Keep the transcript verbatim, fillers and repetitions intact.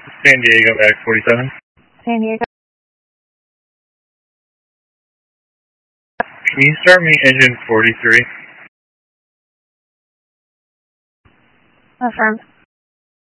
San Diego, back forty-seven. San Diego. Can you start me engine forty-three? Affirm.